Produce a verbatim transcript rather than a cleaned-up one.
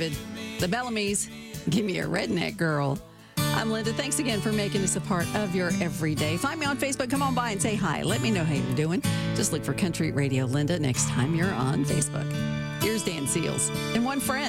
The Bellamy's, give me a redneck girl. I'm Linda. Thanks again for making this a part of your everyday. Find me on Facebook. Come on by and say hi. Let me know how you're doing. Just look for Country Radio Linda next time you're on Facebook. Here's Dan Seals and one friend.